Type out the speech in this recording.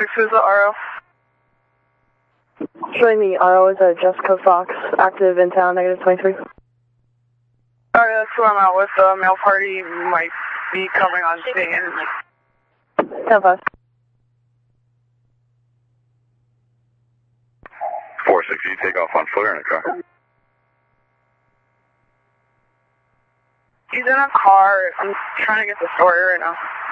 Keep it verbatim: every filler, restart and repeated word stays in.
six, who's the R O? Showing me R O is a Jessica Fox, active in town, negative twenty-three. Alright, that's who I'm out with. The male party might be coming on scene. ten five. four six, you take off on foot or in a car? He's in a car. I'm trying to get the story right now.